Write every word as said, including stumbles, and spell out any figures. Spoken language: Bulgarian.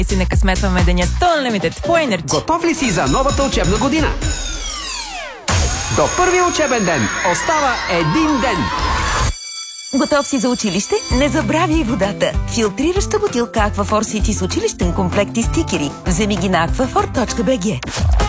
И си не късметваме деня с Unlimited по Energy. Готов ли си за новата учебна година? До първия учебен ден остава един ден. Готов си за училище? Не забравяй водата. Филтрираща бутилка Aquaphor City с училищен комплект и стикери. Вземи ги на аквафор точка би джи.